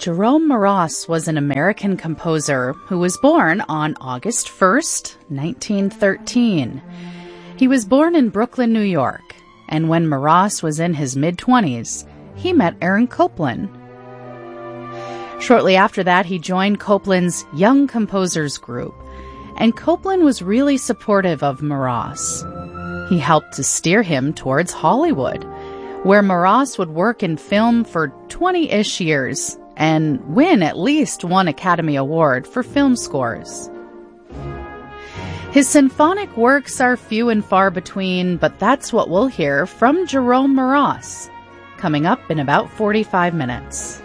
Jerome Moross was an American composer who was born on August 1st, 1913. He was born in Brooklyn, New York, and when Moross was in his mid-20s, he met Aaron Copland. Shortly after that, he joined Copland's Young Composers Group, and Copland was really supportive of Moross. He helped to steer him towards Hollywood, where Moross would work in film for 20-ish years and win at least one Academy Award for film scores. His symphonic works are few and far between, but that's what we'll hear from Jerome Moross, coming up in about 45 minutes.